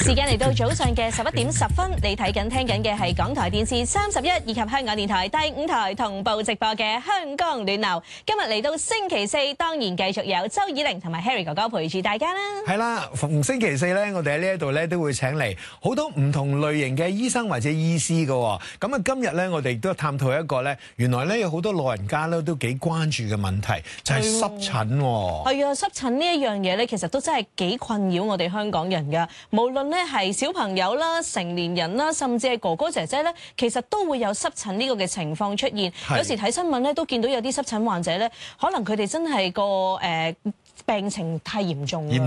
時間嚟到早上嘅11:10，你睇緊聽緊嘅係港台電視31以及香港電台第5台同步直播嘅香港暖流。今日嚟到星期四，當然繼續有周以玲同埋 Harry 哥哥陪住大家啦。 係啦，逢星期四咧，我哋喺呢一度咧都會請嚟好多唔同類型嘅醫生或者醫師嘅。咁啊，今日咧我哋亦都探討一個咧，原來咧有好多老人家咧都幾關注嘅問題，就係濕疹。 係啊，濕疹呢一樣嘢咧，其實都真係幾困擾我哋香港人㗎。無論咧係小朋友啦、成年人啦，甚至係哥哥姐姐咧，其實都會有濕疹呢個嘅情況出現。有時睇新聞咧，都見到有啲濕疹患者咧，可能佢哋真係個病情太嚴重。